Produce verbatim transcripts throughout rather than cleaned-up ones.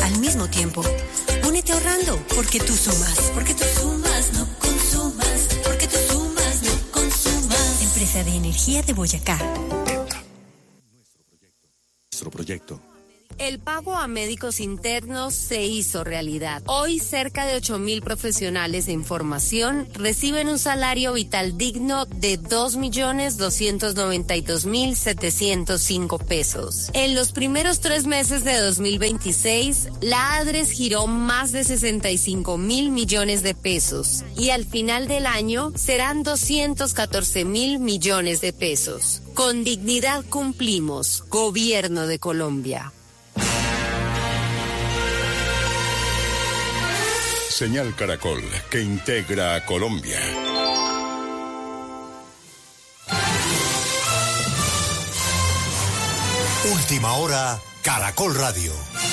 al mismo tiempo. Únete ahorrando, porque tú sumas. Porque tú sumas, no consumas. Porque tú sumas, no consumas. Empresa de Energía de Boyacá. Nuestro proyecto. El pago a médicos internos se hizo realidad. Hoy, cerca de ocho mil profesionales de información reciben un salario vital digno de dos millones doscientos noventa y dos mil setecientos cinco pesos. En los primeros tres meses de dos mil veintiséis, la ADRES giró más de sesenta y cinco mil millones de pesos y al final del año serán doscientos catorce mil millones de pesos. Con dignidad cumplimos. Gobierno de Colombia. Señal Caracol, que integra a Colombia. Última hora, Caracol Radio.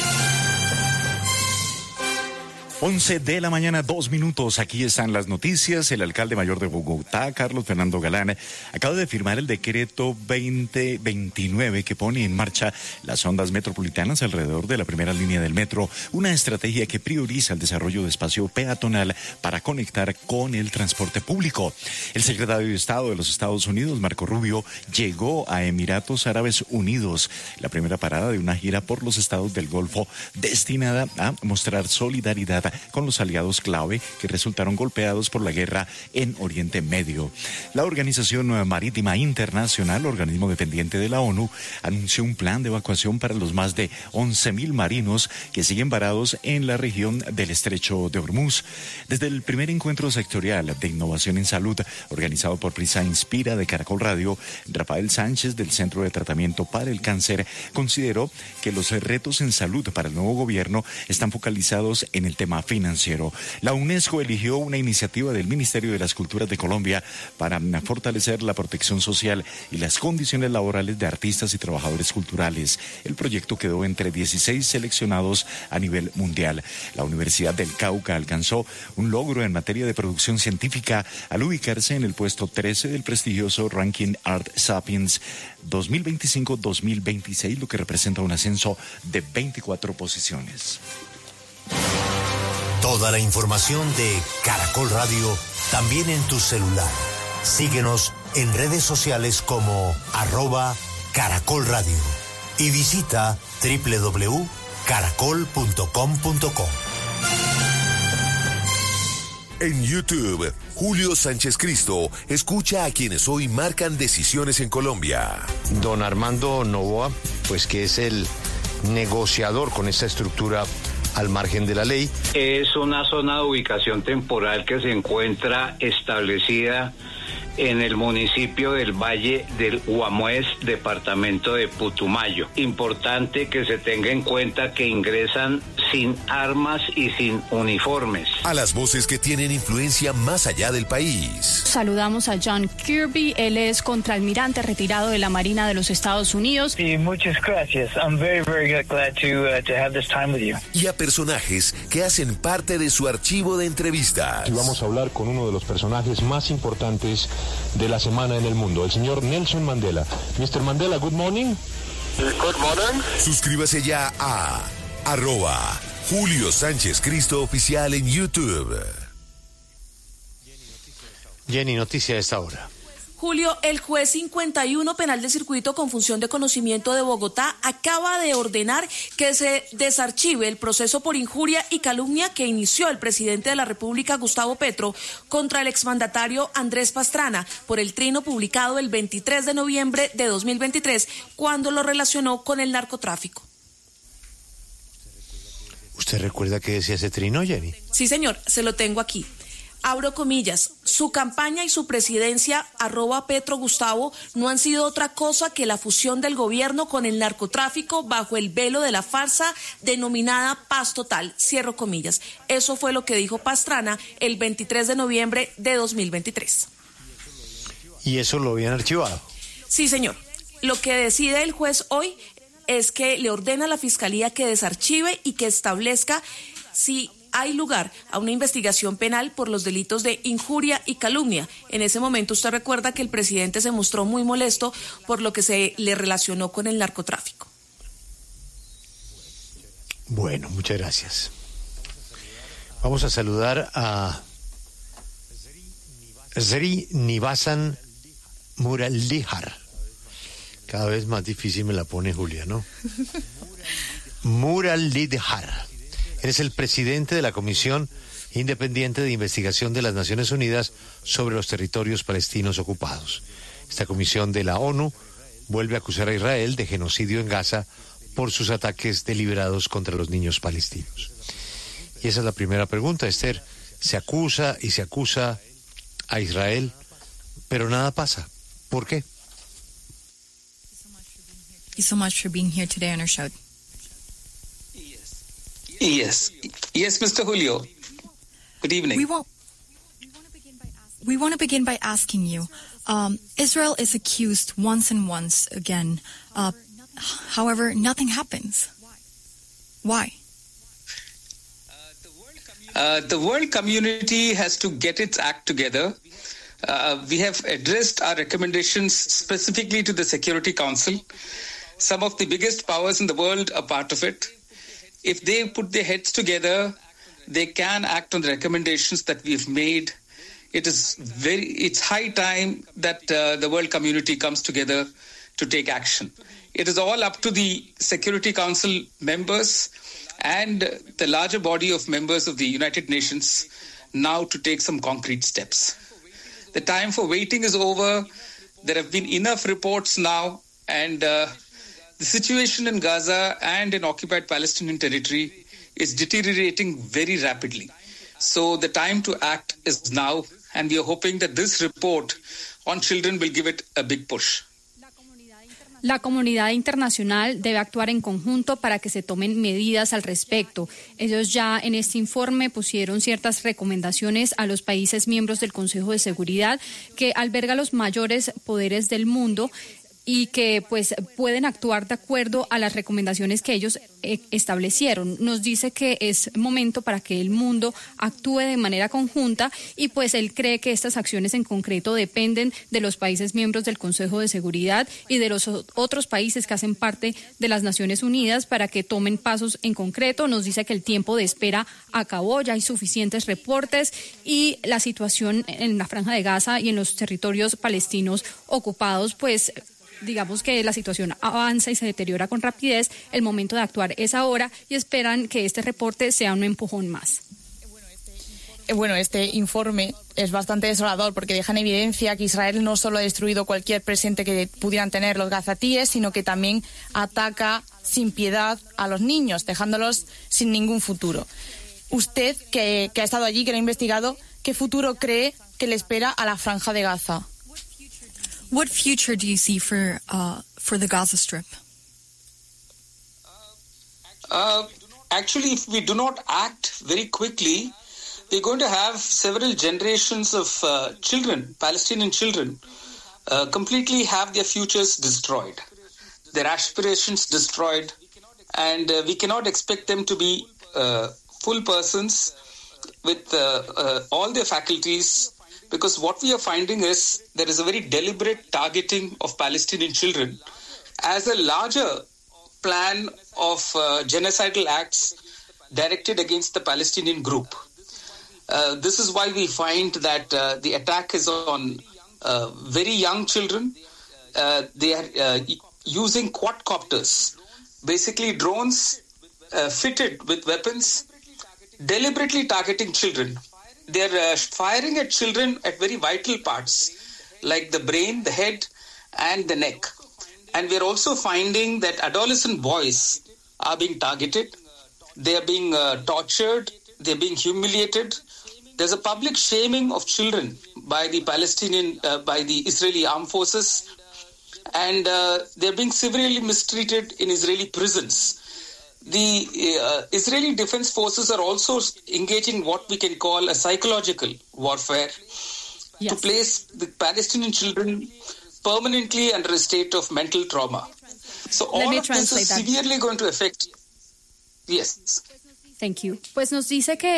once de la mañana, dos minutos. Aquí están las noticias. El alcalde mayor de Bogotá, Carlos Fernando Galán, acaba de firmar el decreto veinte veintinueve que pone en marcha las ondas metropolitanas alrededor de la primera línea del metro, una estrategia que prioriza el desarrollo de espacio peatonal para conectar con el transporte público. El secretario de Estado de los Estados Unidos, Marco Rubio, llegó a Emiratos Árabes Unidos, la primera parada de una gira por los estados del Golfo destinada a mostrar solidaridad con los aliados clave que resultaron golpeados por la guerra en Oriente Medio. La Organización Marítima Internacional, organismo dependiente de la ONU, anunció un plan de evacuación para los más de once mil marinos que siguen varados en la región del Estrecho de Hormuz. Desde el primer encuentro sectorial de innovación en salud, organizado por Prisa Inspira de Caracol Radio, Rafael Sánchez del Centro de Tratamiento para el Cáncer consideró que los retos en salud para el nuevo gobierno están focalizados en el tema financiero. La UNESCO eligió una iniciativa del Ministerio de las Culturas de Colombia para fortalecer la protección social y las condiciones laborales de artistas y trabajadores culturales. El proyecto quedó entre dieciséis seleccionados a nivel mundial. La Universidad del Cauca alcanzó un logro en materia de producción científica al ubicarse en el puesto trece del prestigioso ranking Art Sapiens dos mil veinticinco dos mil veintiséis, lo que representa un ascenso de veinticuatro posiciones. Toda la información de Caracol Radio también en tu celular. Síguenos en redes sociales como arroba Caracol Radio y visita doble u doble u doble u punto caracol punto com punto co. En YouTube, Julio Sánchez Cristo escucha a quienes hoy marcan decisiones en Colombia. Don Armando Novoa, pues que es el negociador con esta estructura al margen de la ley. Es una zona de ubicación temporal que se encuentra establecida en el municipio del Valle del Guamués, departamento de Putumayo. Importante que se tenga en cuenta que ingresan sin armas y sin uniformes. A las voces que tienen influencia más allá del país. Saludamos a John Kirby, él es contraalmirante retirado de la Marina de los Estados Unidos. Sí, muchas gracias. I'm very, very glad to, uh, to have this time with you. Y a personajes que hacen parte de su archivo de entrevistas. Y vamos a hablar con uno de los personajes más importantes de la semana en el mundo, el señor Nelson Mandela. mister Mandela, good morning. Good morning. Suscríbase ya a arroba Julio Sánchez Cristo Oficial en YouTube. Jenny, noticia de esta hora. Julio, el juez cincuenta y uno penal de circuito con función de conocimiento de Bogotá acaba de ordenar que se desarchive el proceso por injuria y calumnia que inició el presidente de la República, Gustavo Petro, contra el exmandatario Andrés Pastrana por el trino publicado el veintitrés de noviembre de dos mil veintitrés, cuando lo relacionó con el narcotráfico. ¿Usted recuerda qué decía ese trino, Jenny? Sí, señor, se lo tengo aquí. Abro comillas, su campaña y su presidencia, arroba Petro Gustavo, no han sido otra cosa que la fusión del gobierno con el narcotráfico bajo el velo de la farsa denominada paz total, cierro comillas. Eso fue lo que dijo Pastrana el veintitrés de noviembre de dos mil veintitrés. ¿Y eso lo habían archivado? Sí, señor. Lo que decide el juez hoy es que le ordena a la Fiscalía que desarchive y que establezca si hay lugar a una investigación penal por los delitos de injuria y calumnia. En ese momento usted recuerda que el presidente se mostró muy molesto por lo que se le relacionó con el narcotráfico. Bueno, muchas gracias. Vamos a saludar a Srinivasan Muralidhar. Cada vez más difícil me la pone Julia, ¿no? Muralidhar. Él es el presidente de la Comisión Independiente de Investigación de las Naciones Unidas sobre los territorios palestinos ocupados. Esta comisión de la ONU vuelve a acusar a Israel de genocidio en Gaza por sus ataques deliberados contra los niños palestinos. Y esa es la primera pregunta, Esther. Se acusa y se acusa a Israel, pero nada pasa. ¿Por qué? Thank you so much for being here today on our show. Yes. Yes, Mister Julio. Good evening. We want, we want to begin by asking you, um, Israel is accused once and once again. Uh, however, nothing happens. Why? Uh, the world community has to get its act together. Uh, we have addressed our recommendations specifically to the Security Council. Some of the biggest powers in the world are part of it. If they put their heads together, they can act on the recommendations that we've made. It is very, it's high time that uh, the world community comes together to take action. It is all up to the Security Council members and the larger body of members of the United Nations now to take some concrete steps. The time for waiting is over. There have been enough reports now, and uh, the situation in Gaza and in occupied Palestinian territory is deteriorating very rapidly. So the time to act is now, and we are hoping that this report on children will give it a big push. La comunidad internacional debe actuar en conjunto para que se tomen medidas al respecto. Ellos ya en este informe pusieron ciertas recomendaciones a los países miembros del Consejo de Seguridad, que alberga los mayores poderes del mundo y que pues pueden actuar de acuerdo a las recomendaciones que ellos eh, establecieron. Nos dice que es momento para que el mundo actúe de manera conjunta y pues él cree que estas acciones en concreto dependen de los países miembros del Consejo de Seguridad y de los otros países que hacen parte de las Naciones Unidas para que tomen pasos en concreto. Nos dice que el tiempo de espera acabó, ya hay suficientes reportes y la situación en la Franja de Gaza y en los territorios palestinos ocupados pues digamos que la situación avanza y se deteriora con rapidez. El momento de actuar es ahora y esperan que este reporte sea un empujón más. Bueno, este informe es bastante desolador porque deja en evidencia que Israel no solo ha destruido cualquier presente que pudieran tener los gazatíes, sino que también ataca sin piedad a los niños, dejándolos sin ningún futuro. Usted, que, que ha estado allí, que lo ha investigado, ¿qué futuro cree que le espera a la Franja de Gaza? What future do you see for uh, for the Gaza Strip? Uh, actually, if we do not act very quickly, we're going to have several generations of uh, children, Palestinian children, uh, completely have their futures destroyed, their aspirations destroyed, and uh, we cannot expect them to be uh, full persons with uh, uh, all their faculties. Because what we are finding is there is a very deliberate targeting of Palestinian children as a larger plan of uh, genocidal acts directed against the Palestinian group. Uh, this is why we find that uh, the attack is on uh, very young children. Uh, they are uh, using quadcopters, basically drones uh, fitted with weapons, deliberately targeting children. They're uh, firing at children at very vital parts, like the brain, the head, and the neck. And we're also finding that adolescent boys are being targeted. They are being uh, tortured. They're being humiliated. There's a public shaming of children by the Palestinian, uh, by the Israeli armed forces. And uh, they're being severely mistreated in Israeli prisons. The uh, Israeli Defense Forces are also engaging what we can call a psychological warfare yes. to place the Palestinian children permanently under a state of mental trauma. So Let all of this is that. severely going to affect... Yes. Thank you. Pues nos dice que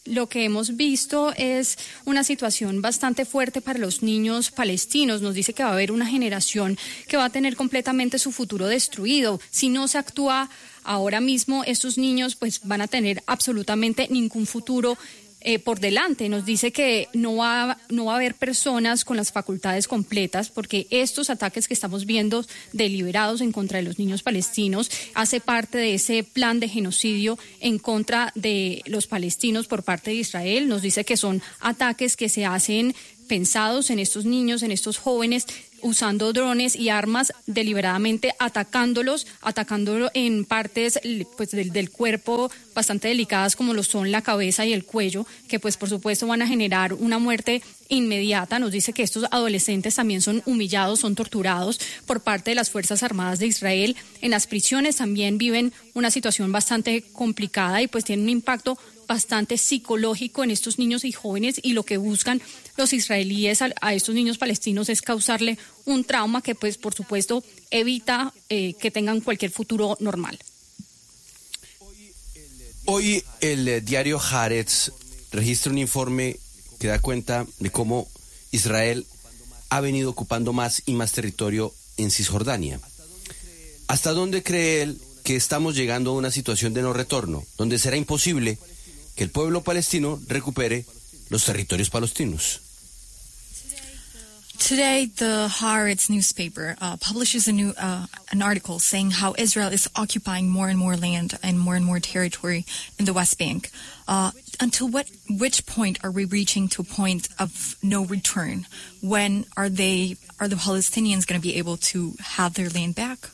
lo que hemos visto es una situación bastante fuerte para los niños palestinos. Nos dice que va a haber una generación que va a tener completamente su futuro destruido. Si no se actúa ahora mismo, estos niños pues van a tener absolutamente ningún futuro Eh, por delante. Nos dice que no va, no va a haber personas con las facultades completas, porque estos ataques que estamos viendo deliberados en contra de los niños palestinos hace parte de ese plan de genocidio en contra de los palestinos por parte de Israel. Nos dice que son ataques que se hacen pensados en estos niños, en estos jóvenes, usando drones y armas deliberadamente, atacándolos, atacándolos en partes pues, del, del cuerpo bastante delicadas como lo son la cabeza y el cuello, que pues por supuesto van a generar una muerte inmediata. Nos dice que estos adolescentes también son humillados, son torturados por parte de las Fuerzas Armadas de Israel. En las prisiones también viven una situación bastante complicada y pues tienen un impacto bastante psicológico en estos niños y jóvenes, y lo que buscan los israelíes a, a estos niños palestinos es causarle un trauma que pues por supuesto evita eh, que tengan cualquier futuro normal. Hoy el eh, diario Haaretz registra un informe que da cuenta de cómo Israel ha venido ocupando más y más territorio en Cisjordania. ¿Hasta dónde cree él que estamos llegando a una situación de no retorno, donde será imposible que el pueblo palestino recupere los territorios palestinos? Today, the Haaretz newspaper uh, publishes a new uh, an article saying how Israel is occupying more and more land and more and more territory in the West Bank. Uh, until what, which point are we reaching to a point of no return? When are they, are the Palestinians going to be able to have their land back?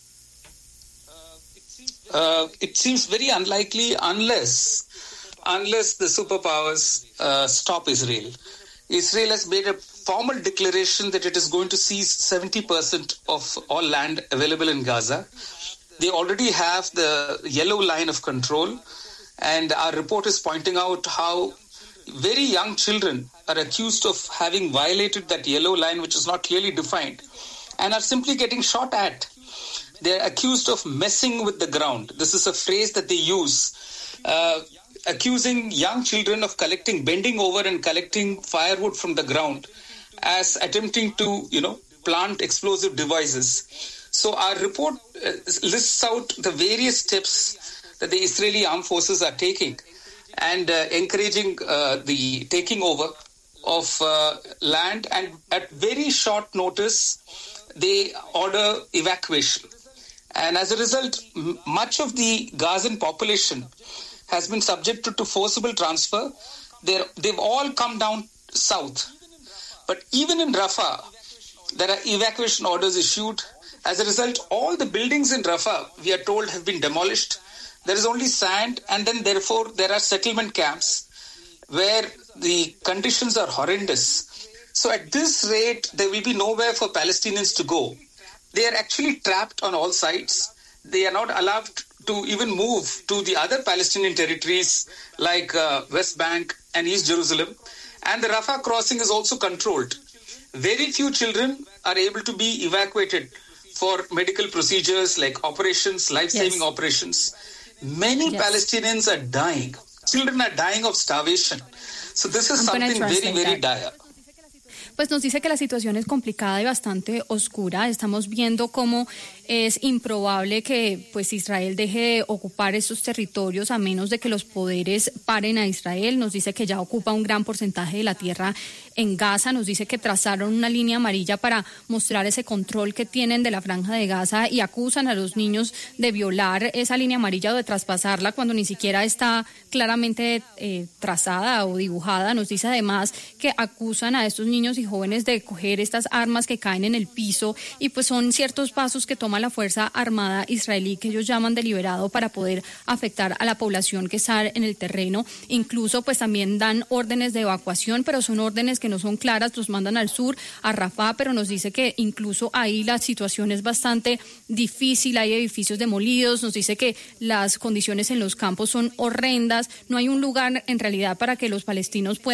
Uh, it seems very unlikely unless unless the superpowers uh, stop Israel. Israel has made a formal declaration that it is going to seize seventy percent of all land available in Gaza. They already have the yellow line of control, and our report is pointing out how very young children are accused of having violated that yellow line, which is not clearly defined, and are simply getting shot at. They're accused of messing with the ground. This is a phrase that they use, uh, accusing young children of collecting, bending over and collecting firewood from the ground as attempting to, you know, plant explosive devices. So our report uh, lists out the various steps that the Israeli armed forces are taking and uh, encouraging uh, the taking over of uh, land, and at very short notice, they order evacuation. And as a result, m- much of the Gazan population has been subjected to forcible transfer. They're, they've all come down south. But even in Rafah, there are evacuation orders issued. As a result, all the buildings in Rafah, we are told, have been demolished. There is only sand, and then therefore there are settlement camps where the conditions are horrendous. So at this rate, there will be nowhere for Palestinians to go. They are actually trapped on all sides. They are not allowed to even move to the other Palestinian territories like uh, West Bank and East Jerusalem. And the Rafah crossing is also controlled. Very few children are able to be evacuated for medical procedures like operations, life-saving yes. operations. Many yes. Palestinians are dying. Children are dying of starvation. So this is I'm something very, very that. dire. Pues nos dice que la situación es complicada y bastante oscura. Estamos viendo cómo es improbable que pues Israel deje de ocupar estos territorios a menos de que los poderes paren a Israel. Nos dice que ya ocupa un gran porcentaje de la tierra en Gaza. Nos dice que trazaron una línea amarilla para mostrar ese control que tienen de la franja de Gaza y acusan a los niños de violar esa línea amarilla o de traspasarla cuando ni siquiera está claramente eh, trazada o dibujada. Nos dice además que acusan a estos niños y jóvenes de coger estas armas que caen en el piso, y pues son ciertos pasos que toma la Fuerza Armada israelí que ellos llaman deliberado para poder afectar a la población que está en el terreno. Incluso pues también dan órdenes de evacuación, pero son órdenes que no son claras, los mandan al sur, a Rafah, pero nos dice que incluso ahí la situación es bastante difícil, hay edificios demolidos, nos dice que las condiciones en los campos son horrendas, no hay un lugar en realidad para que los palestinos puedan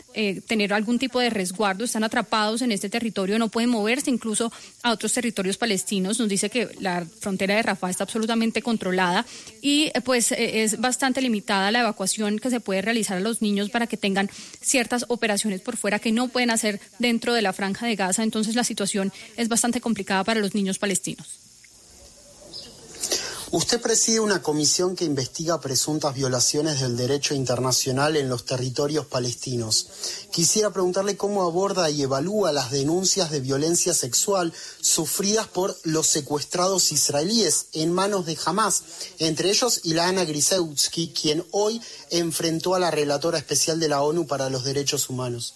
eh, tener algún tipo de resguardo, están atrapados en este territorio, no pueden moverse incluso a otros territorios palestinos. Nos dice que la frontera de Rafah está absolutamente controlada y eh, pues eh, es bastante limitada la evacuación que se puede realizar a los niños para que tengan ciertas operaciones por fuera que no pueden hacer dentro de la franja de Gaza. Entonces la situación es bastante complicada para los niños palestinos. Usted preside una comisión que investiga presuntas violaciones del derecho internacional en los territorios palestinos. Quisiera preguntarle cómo aborda y evalúa las denuncias de violencia sexual sufridas por los secuestrados israelíes en manos de Hamás, entre ellos Ilana Grisewski, quien hoy enfrentó a la relatora especial de la ONU para los Derechos Humanos.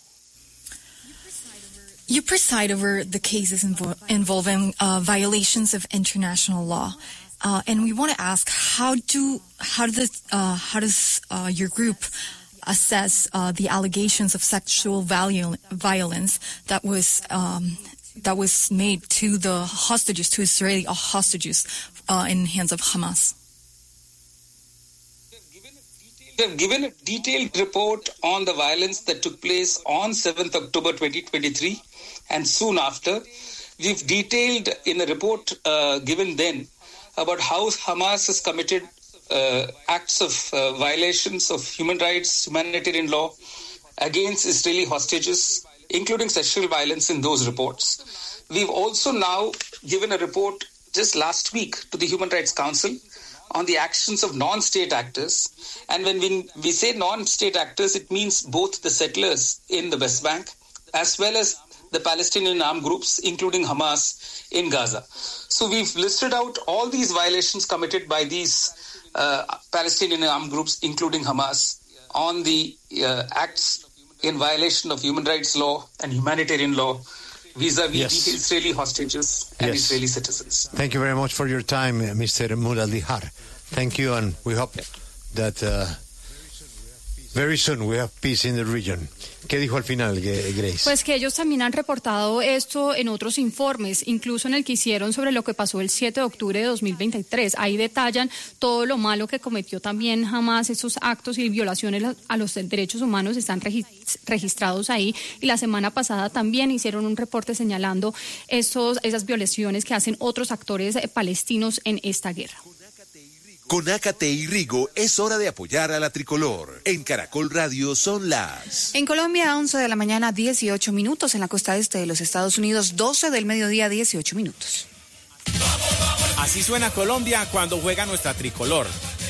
You preside over the cases invo- involving uh, violations of international law. Uh, and we want to ask, how do how does uh, how does uh, your group assess uh, the allegations of sexual viol- violence that was um, that was made to the hostages, to Israeli hostages, uh, in the hands of Hamas? We have given a detailed report on the violence that took place on seventh October twenty twenty-three, and soon after, we've detailed in a report uh, given then about how Hamas has committed uh, acts of uh, violations of human rights, humanitarian law against Israeli hostages, including sexual violence in those reports. We've also now given a report just last week to the Human Rights Council on the actions of non-state actors. And when we, we say non-state actors, it means both the settlers in the West Bank as well as the Palestinian armed groups, including Hamas in Gaza. So we've listed out all these violations committed by these uh, Palestinian armed groups, including Hamas, on the uh, acts in violation of human rights law and humanitarian law vis-a-vis yes. the Israeli hostages and yes. Israeli citizens. Thank you very much for your time, Mister Mudaldihar. Thank you, and we hope that uh, very soon we have peace in the region. ¿Qué dijo al final, Grace? Pues que ellos también han reportado esto en otros informes, incluso en el que hicieron sobre lo que pasó el siete de octubre de dos mil veintitrés. Ahí detallan todo lo malo que cometió también Hamas, esos actos y violaciones a los derechos humanos están registrados ahí. Y la semana pasada también hicieron un reporte señalando esos, esas violaciones que hacen otros actores palestinos en esta guerra. Con Ácate y Rigo es hora de apoyar a la tricolor. En Caracol Radio son las... En Colombia, once de la mañana, dieciocho minutos. En la costa este de los Estados Unidos, doce del mediodía, dieciocho minutos. Así suena Colombia cuando juega nuestra tricolor.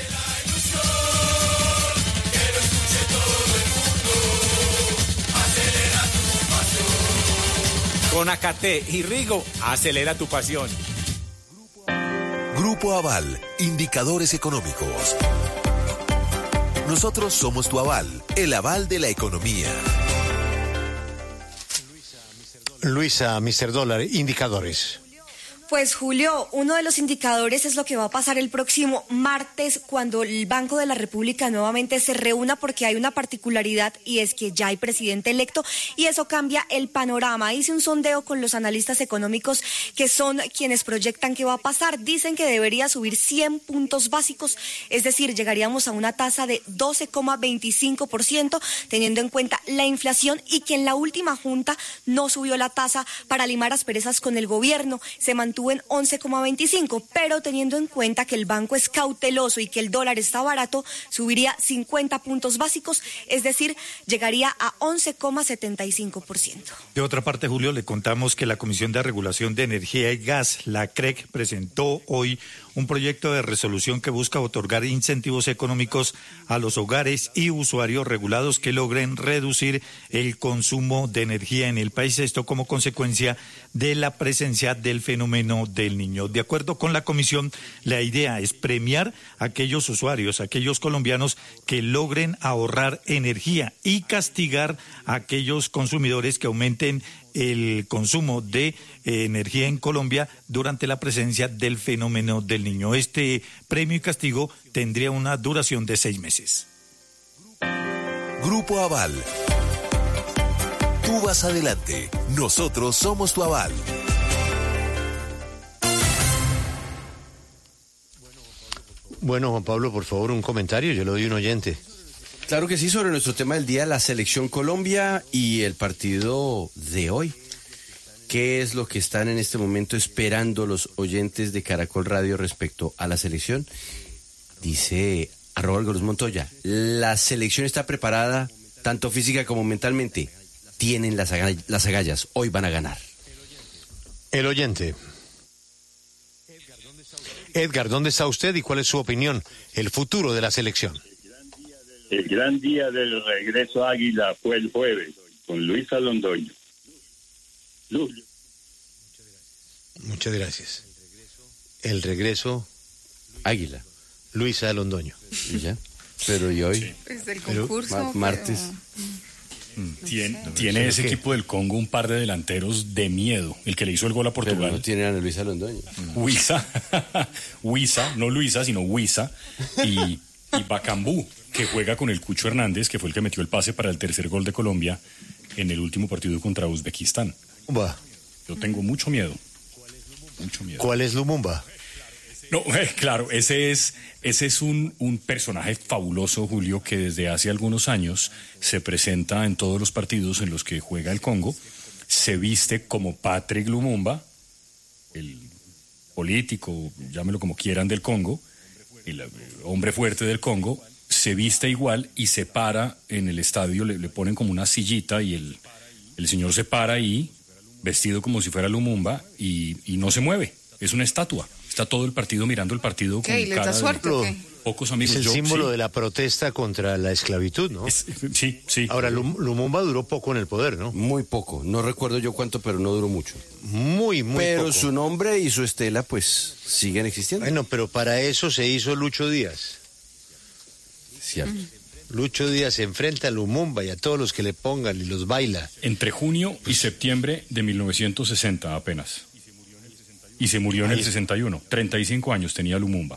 Con Ácate y Rigo, acelera tu pasión. Grupo Aval, indicadores económicos. Nosotros somos tu aval, el aval de la economía. Luisa, mister Dólar, indicadores. Pues Julio, uno de los indicadores es lo que va a pasar el próximo martes cuando el Banco de la República nuevamente se reúna, porque hay una particularidad y es que ya hay presidente electo y eso cambia el panorama. Hice un sondeo con los analistas económicos que son quienes proyectan que va a pasar. Dicen que debería subir cien puntos básicos, es decir, llegaríamos a una tasa de doce coma veinticinco por ciento teniendo en cuenta la inflación y que en la última junta no subió la tasa para limar asperezas con el gobierno. Se mantuvo en once coma veinticinco, pero teniendo en cuenta que el banco es cauteloso y que el dólar está barato, subiría cincuenta puntos básicos, es decir, llegaría a once coma setenta y cinco por ciento. De otra parte, Julio, le contamos que la Comisión de Regulación de Energía y Gas, la C R E G, presentó hoy un proyecto de resolución que busca otorgar incentivos económicos a los hogares y usuarios regulados que logren reducir el consumo de energía en el país, esto como consecuencia de la presencia del fenómeno del Niño. De acuerdo con la comisión, la idea es premiar a aquellos usuarios, a aquellos colombianos que logren ahorrar energía y castigar a aquellos consumidores que aumenten el consumo de eh, energía en Colombia durante la presencia del fenómeno del Niño. Este premio y castigo tendría una duración de seis meses. Grupo Aval. Tú vas adelante. Nosotros somos tu aval. Bueno, Juan Pablo, por favor, un comentario. Yo le doy un oyente. Claro que sí, sobre nuestro tema del día, la Selección Colombia y el partido de hoy. ¿Qué es lo que están en este momento esperando los oyentes de Caracol Radio respecto a la selección? Dice arroba Algoros Montoya, la selección está preparada tanto física como mentalmente. Tienen las, aga- las agallas, hoy van a ganar. El oyente. Edgar, ¿dónde está usted y cuál es su opinión? El futuro de la selección. El gran día del regreso Águila fue el jueves, con Luisa Londoño. Luz. Muchas gracias. El regreso Águila. Luisa Londoño. ¿Y ya? Pero ¿y hoy? Pues del Pero, concurso. ma- martes. Tiene, tiene ese equipo del Congo un par de delanteros de miedo. El que le hizo el gol a Portugal. Pero no tiene a Luisa Londoño. Huiza, Huiza, no Luisa, sino Huiza, y, y Bacambú, que juega con el Cucho Hernández, que fue el que metió el pase para el tercer gol de Colombia en el último partido contra Uzbekistán. Lumumba. Yo tengo mucho miedo. Mucho miedo. ¿Cuál es Lumumba? No, eh, claro, ese es, ese es un, un personaje fabuloso, Julio, que desde hace algunos años se presenta en todos los partidos en los que juega el Congo, se viste como Patrick Lumumba, el político, llámelo como quieran, del Congo, el, el hombre fuerte del Congo, se viste igual y se para en el estadio, le, le ponen como una sillita y el, el señor se para ahí, vestido como si fuera Lumumba, y, y no se mueve, es una estatua. Está todo el partido mirando el partido con ¿Qué? ¿Les da cara suerte de o qué? pocos amigos. Es el Yo, símbolo sí. de la protesta contra la esclavitud, ¿no? Es- sí, sí. Ahora, Lum- Lumumba duró poco en el poder, ¿no? Muy poco. No recuerdo yo cuánto, pero no duró mucho. Muy, muy Pero poco. su nombre y su estela, pues, siguen existiendo. Bueno, pero para eso se hizo Lucho Díaz. Cierto. Lucho Díaz se enfrenta a Lumumba y a todos los que le pongan y los baila. Entre junio y septiembre de mil novecientos sesenta apenas. Y se murió en el sesenta y uno. treinta y cinco años tenía Lumumba.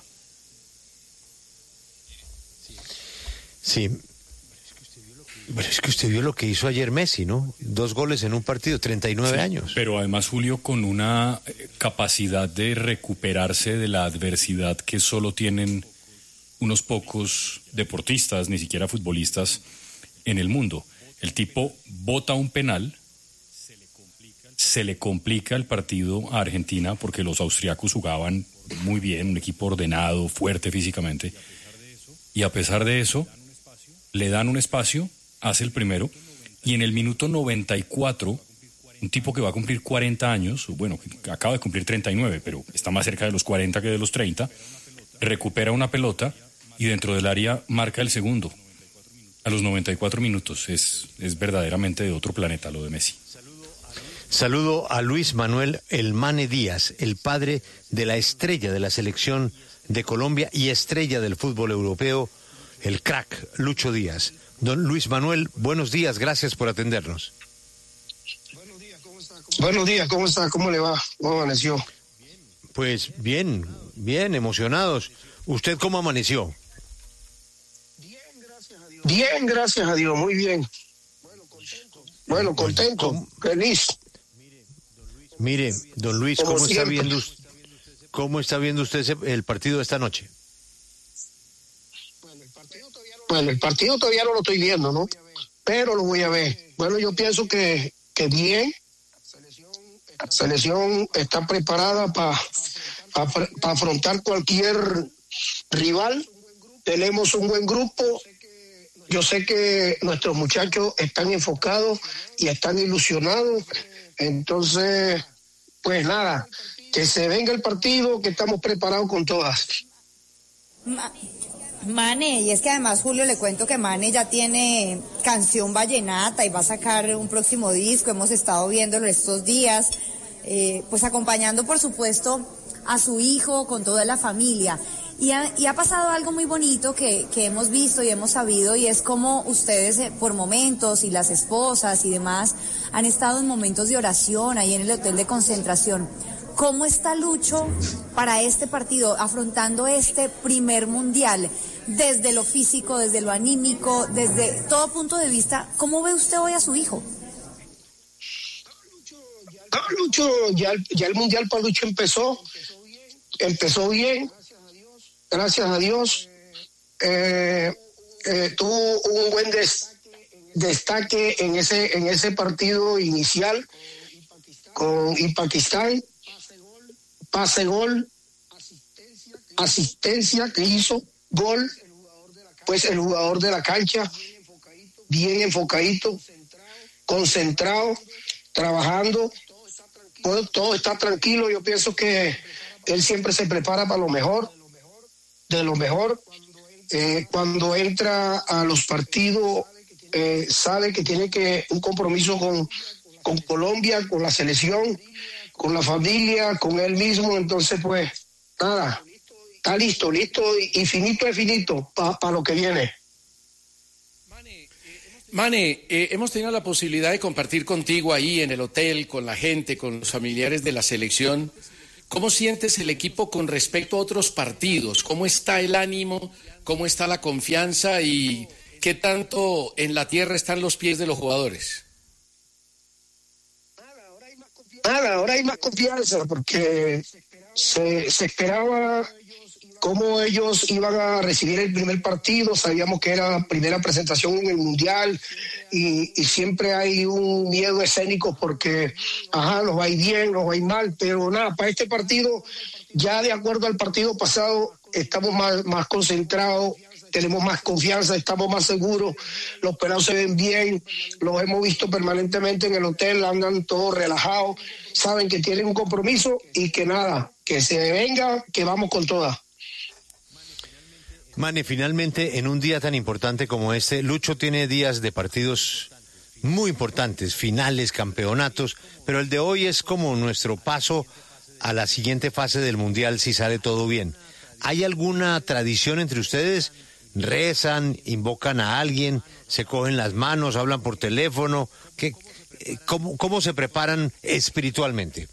Sí. Bueno, es que usted vio lo que hizo ayer Messi, ¿no? Dos goles en un partido, treinta y nueve Sí, años. Pero además, Julio, con una eh, capacidad de recuperarse de la adversidad que solo tienen unos pocos deportistas, ni siquiera futbolistas, en el mundo. El tipo bota un penal, se le complica el partido a Argentina porque los austriacos jugaban muy bien, un equipo ordenado, fuerte físicamente, y a pesar de eso, le dan un espacio, hace el primero, y en el minuto noventa y cuatro, un tipo que va a cumplir cuarenta años, bueno, que acaba de cumplir treinta y nueve, pero está más cerca de los cuarenta que de los treinta, recupera una pelota y dentro del área marca el segundo. A los noventa y cuatro minutos. Es, es verdaderamente de otro planeta lo de Messi. Saludo a Luis Manuel El Mane Díaz, el padre de la estrella de la selección de Colombia y estrella del fútbol europeo, el crack Lucho Díaz. Don Luis Manuel, buenos días, gracias por atendernos. Buenos días, ¿cómo está? ¿Cómo le va? ¿Cómo amaneció? Pues bien, bien, emocionados. ¿Usted cómo amaneció? Bien, gracias a Dios, muy bien. Bueno, contento, feliz. Mire, don Luis, Como ¿cómo está siempre. viendo us- cómo está viendo usted ese- el partido de esta noche? Bueno, el partido todavía no lo estoy viendo, ¿no? Pero lo voy a ver. Bueno, yo pienso que, que bien. La selección está preparada para para afrontar cualquier rival. Tenemos un buen grupo. Yo sé que nuestros muchachos están enfocados y están ilusionados. Entonces, pues nada, que se venga el partido, que estamos preparados con todas. Ma- Mane, y es que además, Julio, le cuento que Mane ya tiene canción vallenata y va a sacar un próximo disco. Hemos estado viéndolo estos días, eh, pues acompañando, por supuesto, a su hijo con toda la familia. Y ha, y ha pasado algo muy bonito que, que hemos visto y hemos sabido, y es como ustedes eh, por momentos, y las esposas y demás, han estado en momentos de oración ahí en el hotel de concentración. ¿Cómo está Lucho para este partido, afrontando este primer mundial? Desde lo físico, desde lo anímico, desde todo punto de vista, ¿cómo ve usted hoy a su hijo? No, Lucho, ya, el- ya el mundial para Lucho empezó, empezó bien, gracias a Dios. Eh, eh, tuvo un buen des, destaque en ese, en ese partido inicial con y Pakistán, pase gol, asistencia que hizo, gol, pues el jugador de la cancha, bien enfocadito, concentrado, trabajando, todo, todo está tranquilo. Yo pienso que él siempre se prepara para lo mejor, de lo mejor. Eh, cuando entra a los partidos, eh, sabe que tiene que un compromiso con, con Colombia, con la selección, con la familia, con él mismo. Entonces, pues, nada, está listo, listo y, y finito es finito para pa lo que viene. Mane, eh, hemos tenido la posibilidad de compartir contigo ahí en el hotel, con la gente, con los familiares de la selección. ¿Cómo sientes el equipo con respecto a otros partidos? ¿Cómo está el ánimo? ¿Cómo está la confianza? ¿Y qué tanto en la tierra están los pies de los jugadores? Nada, ahora hay más confianza porque se, se esperaba cómo ellos iban a recibir el primer partido. Sabíamos que era la primera presentación en el Mundial y, y siempre hay un miedo escénico porque, ajá, nos va a ir bien, nos va a ir mal, pero nada, para este partido, ya de acuerdo al partido pasado, estamos más, más concentrados, tenemos más confianza, estamos más seguros, los pelados se ven bien, los hemos visto permanentemente en el hotel, andan todos relajados, saben que tienen un compromiso y que nada, que se venga, que vamos con todas. Mane, finalmente, en un día tan importante como este, Lucho tiene días de partidos muy importantes, finales, campeonatos, pero el de hoy es como nuestro paso a la siguiente fase del Mundial si sale todo bien. ¿Hay alguna tradición entre ustedes? ¿Rezan, invocan a alguien, se cogen las manos, hablan por teléfono? ¿Qué, cómo, ¿Cómo se preparan espiritualmente?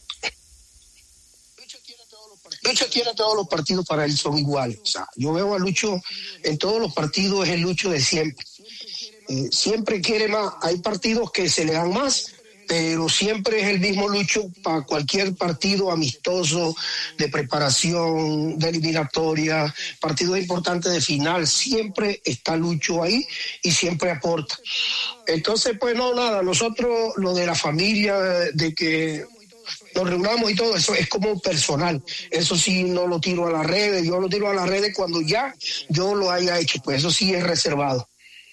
Lucho tiene todos los partidos para él, son iguales. O sea, yo veo a Lucho en todos los partidos, es el Lucho de siempre. Eh, siempre quiere más. Hay partidos que se le dan más, pero siempre es el mismo Lucho para cualquier partido amistoso, de preparación, de eliminatoria, partidos importantes de final. Siempre está Lucho ahí y siempre aporta. Entonces, pues no, nada, nosotros lo de la familia, de que nos reunamos y todo eso es como personal. Eso sí no lo tiro a las redes, yo lo tiro a las redes cuando ya yo lo haya hecho, pues eso sí es reservado.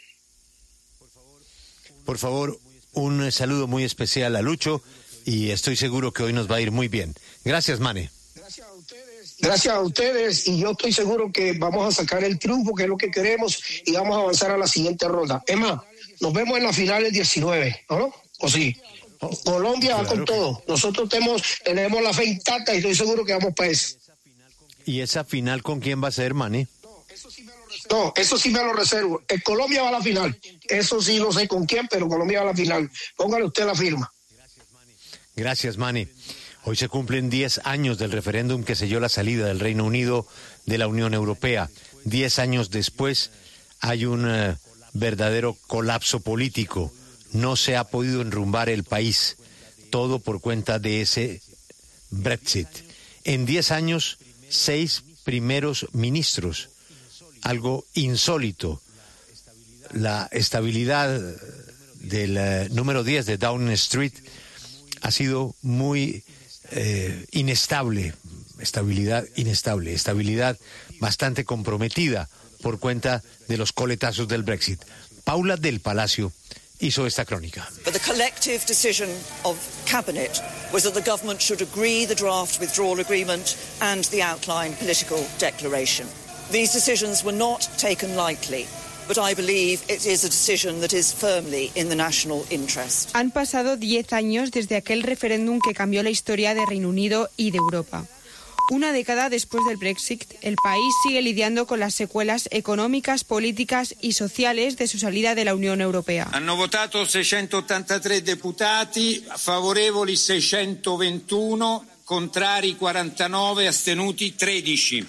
Por favor, un saludo muy especial a Lucho y estoy seguro que hoy nos va a ir muy bien. Gracias, Mane. Gracias a ustedes. Gracias a ustedes y yo estoy seguro que vamos a sacar el triunfo, que es lo que queremos, y vamos a avanzar a la siguiente ronda. Es más, nos vemos en la final del diecinueve, ¿no? ¿O sí? Colombia va con todo. Nosotros tenemos, tenemos la fe intacta y estoy seguro que vamos para eso. ¿Y esa final con quién va a ser, Mane? No, eso sí me lo reservo. El Colombia va a la final. Eso sí no sé con quién, pero Colombia va a la final. Póngale usted la firma. Gracias, Mane. Hoy se cumplen diez años del referéndum que selló la salida del Reino Unido de la Unión Europea. Diez años después hay un uh, verdadero colapso político. No se ha podido enrumbar el país, todo por cuenta de ese Brexit. En diez años, seis primeros ministros, algo insólito. La estabilidad del uh, número diez de Downing Street ha sido muy eh, inestable, estabilidad inestable, estabilidad bastante comprometida por cuenta de los coletazos del Brexit. Paula del Palacio hizo esta crónica. But the collective decision of Cabinet was that the government should agree the draft withdrawal agreement and the outline political declaration. These decisions were not taken lightly, but I believe it is a decision that is firmly in the national interest. Han pasado diez años desde aquel referéndum que cambió la historia de Reino Unido y de Europa. Una década después del Brexit, el país sigue lidiando con las secuelas económicas, políticas y sociales de su salida de la Unión Europea. Hanno votato seicentottantatré deputati, favorevoli seicentoventuno, contrari quarantanove, astenuti tredici.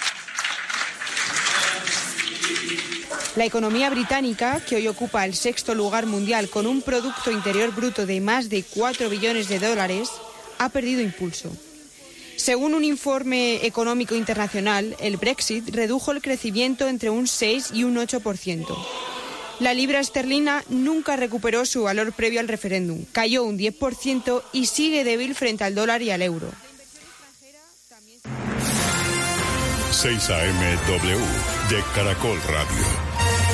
La economía británica, que hoy ocupa el sexto lugar mundial con un Producto Interior Bruto de más de cuatro billones de dólares, ha perdido impulso. Según un informe económico internacional, el Brexit redujo el crecimiento entre un seis y un ocho por ciento. La libra esterlina nunca recuperó su valor previo al referéndum, cayó un diez por ciento y sigue débil frente al dólar y al euro. seis A M W de Caracol Radio.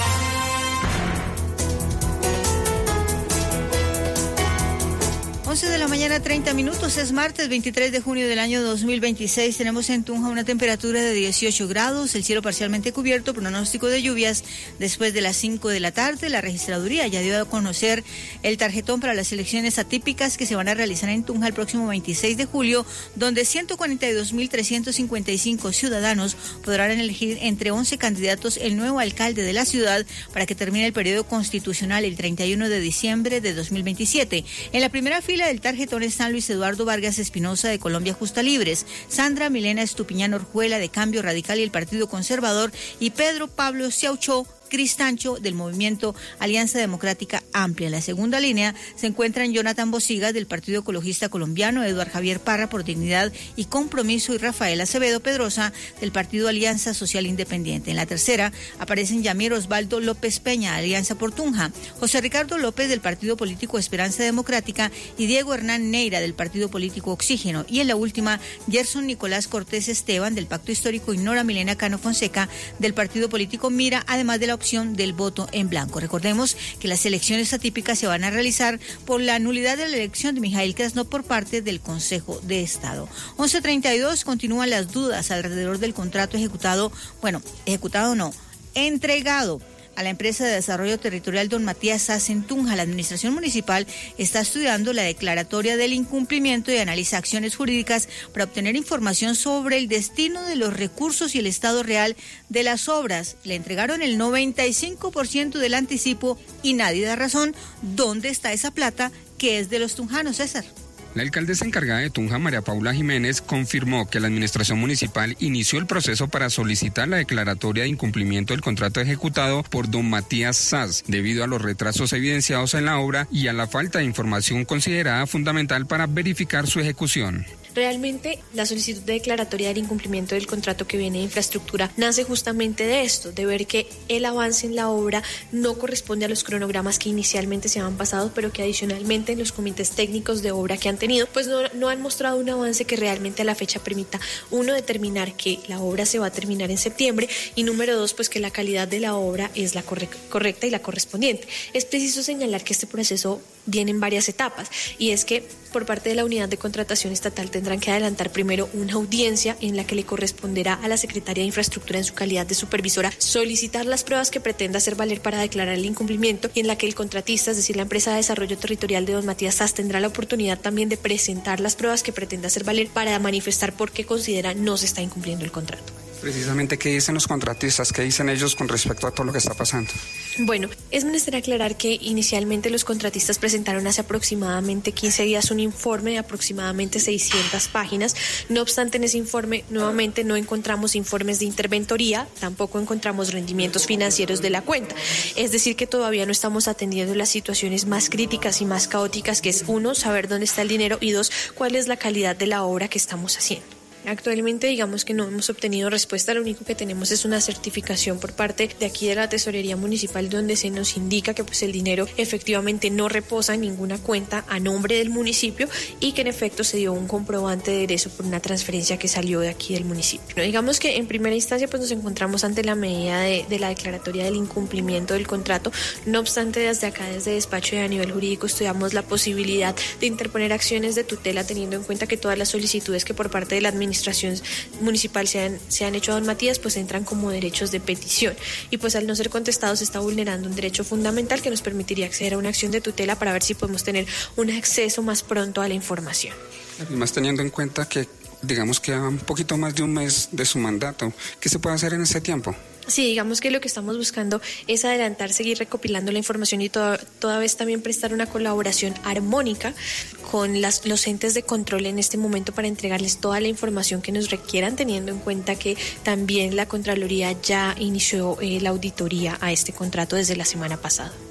once de la mañana, treinta minutos, es martes veintitrés de junio del año dos mil veintiséis. Tenemos en Tunja una temperatura de dieciocho grados, el cielo parcialmente cubierto, pronóstico de lluvias después de las cinco de la tarde. La registraduría ya dio a conocer el tarjetón para las elecciones atípicas que se van a realizar en Tunja el próximo veintiséis de julio, donde ciento cuarenta y dos mil trescientos cincuenta y cinco ciudadanos podrán elegir entre once candidatos el nuevo alcalde de la ciudad para que termine el periodo constitucional el treinta y uno de diciembre de dos mil veintisiete. En la primera fila del tarjetón están Luis Eduardo Vargas Espinosa de Colombia Justa Libres, Sandra Milena Estupiñán Orjuela de Cambio Radical y el Partido Conservador y Pedro Pablo Ciauchó Cristancho del movimiento Alianza Democrática Amplia. En la segunda línea se encuentran Jonathan Bosigas del Partido Ecologista Colombiano, Eduardo Javier Parra por Dignidad y Compromiso y Rafael Acevedo Pedrosa del Partido Alianza Social Independiente. En la tercera aparecen Yamir Osvaldo López Peña, Alianza por Tunja, José Ricardo López del Partido Político Esperanza Democrática y Diego Hernán Neira del Partido Político Oxígeno. Y en la última, Gerson Nicolás Cortés Esteban del Pacto Histórico y Nora Milena Cano Fonseca del Partido Político Mira, además de la opción del voto en blanco. Recordemos que las elecciones atípicas se van a realizar por la nulidad de la elección de Mijail Krasnov por parte del Consejo de Estado. once treinta y dos, continúan las dudas alrededor del contrato ejecutado, bueno, ejecutado no, entregado a la empresa de desarrollo territorial Don Matías Sas en Tunja. La administración municipal está estudiando la declaratoria del incumplimiento y analiza acciones jurídicas para obtener información sobre el destino de los recursos y el estado real de las obras. Le entregaron el noventa y cinco por ciento del anticipo y nadie da razón dónde está esa plata que es de los tunjanos, César. La alcaldesa encargada de Tunja, María Paula Jiménez, confirmó que la administración municipal inició el proceso para solicitar la declaratoria de incumplimiento del contrato ejecutado por don Matías Sas, debido a los retrasos evidenciados en la obra y a la falta de información considerada fundamental para verificar su ejecución. Realmente la solicitud de declaratoria del incumplimiento del contrato que viene de infraestructura nace justamente de esto, de ver que el avance en la obra no corresponde a los cronogramas que inicialmente se habían pasado, pero que adicionalmente en los comités técnicos de obra que han tenido, pues no, no han mostrado un avance que realmente a la fecha permita, uno, determinar que la obra se va a terminar en septiembre y número dos, pues que la calidad de la obra es la corre- correcta y la correspondiente. Es preciso señalar que este proceso viene en varias etapas y es que por parte de la unidad de contratación estatal tendrán que adelantar primero una audiencia en la que le corresponderá a la Secretaría de Infraestructura en su calidad de supervisora solicitar las pruebas que pretenda hacer valer para declarar el incumplimiento y en la que el contratista, es decir, la empresa de desarrollo territorial de don Matías Sas, tendrá la oportunidad también de presentar las pruebas que pretenda hacer valer para manifestar por qué considera no se está incumpliendo el contrato. Precisamente, ¿qué dicen los contratistas? ¿Qué dicen ellos con respecto a todo lo que está pasando? Bueno, es menester aclarar que inicialmente los contratistas presentaron hace aproximadamente quince días un informe de aproximadamente seiscientas páginas. No obstante, en ese informe nuevamente no encontramos informes de interventoría, tampoco encontramos rendimientos financieros de la cuenta. Es decir, que todavía no estamos atendiendo las situaciones más críticas y más caóticas, que es uno, saber dónde está el dinero y dos, cuál es la calidad de la obra que estamos haciendo. Actualmente digamos que no hemos obtenido respuesta, lo único que tenemos es una certificación por parte de aquí de la Tesorería Municipal donde se nos indica que pues el dinero efectivamente no reposa en ninguna cuenta a nombre del municipio y que en efecto se dio un comprobante de egreso por una transferencia que salió de aquí del municipio. Digamos que en primera instancia pues nos encontramos ante la medida de, de la declaratoria del incumplimiento del contrato, no obstante desde acá, desde despacho y a nivel jurídico estudiamos la posibilidad de interponer acciones de tutela teniendo en cuenta que todas las solicitudes que por parte de la administración administración municipal se han, se han hecho a don Matías, pues entran como derechos de petición y pues al no ser contestados se está vulnerando un derecho fundamental que nos permitiría acceder a una acción de tutela para ver si podemos tener un acceso más pronto a la información. Además, teniendo en cuenta que digamos que a un poquito más de un mes de su mandato, ¿qué se puede hacer en ese tiempo? Sí, digamos que lo que estamos buscando es adelantar, seguir recopilando la información y toda, toda vez también prestar una colaboración armónica con las, los entes de control en este momento para entregarles toda la información que nos requieran, teniendo en cuenta que también la Contraloría ya inició eh, la auditoría a este contrato desde la semana pasada.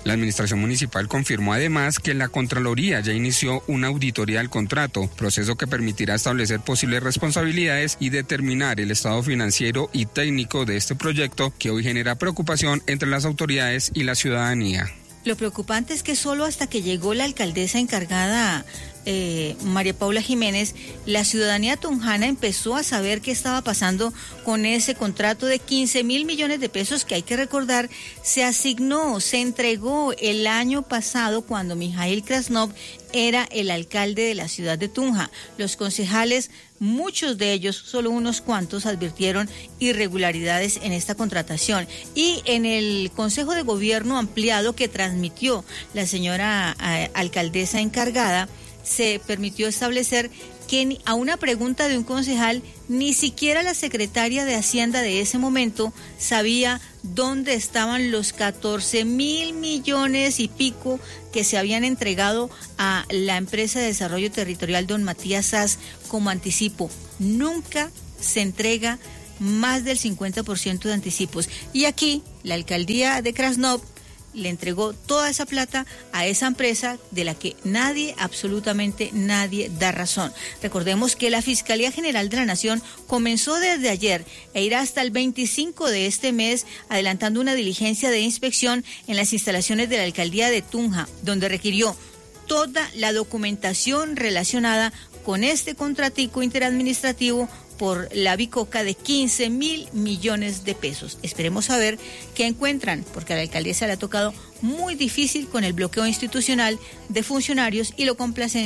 La administración municipal confirmó además que la Contraloría ya inició una auditoría del contrato, proceso que permitirá establecer posibles responsabilidades y determinar el estado financiero y técnico de este proyecto que hoy genera preocupación entre las autoridades y la ciudadanía. Lo preocupante es que solo hasta que llegó la alcaldesa encargada, eh, María Paula Jiménez, la ciudadanía tunjana empezó a saber qué estaba pasando con ese contrato de quince mil millones de pesos que, hay que recordar, se asignó, se entregó el año pasado cuando Mijail Krasnov era el alcalde de la ciudad de Tunja. Los concejales, muchos de ellos, solo unos cuantos, advirtieron irregularidades en esta contratación. Y en el Consejo de Gobierno ampliado que transmitió la señora eh, alcaldesa encargada, se permitió establecer que ni a una pregunta de un concejal, ni siquiera la secretaria de Hacienda de ese momento sabía dónde estaban los catorce mil millones y pico que se habían entregado a la empresa de desarrollo territorial Don Matías Sass como anticipo. Nunca se entrega más del cincuenta por ciento de anticipos. Y aquí la alcaldía de Krasnov le entregó toda esa plata a esa empresa de la que nadie, absolutamente nadie, da razón. Recordemos que la Fiscalía General de la Nación comenzó desde ayer e irá hasta el veinticinco de este mes adelantando una diligencia de inspección en las instalaciones de la alcaldía de Tunja, donde requirió toda la documentación relacionada con este contratico interadministrativo por la bicoca de quince mil millones de pesos. Esperemos saber qué encuentran, porque a la alcaldesa le ha tocado muy difícil con el bloqueo institucional de funcionarios y lo complacencia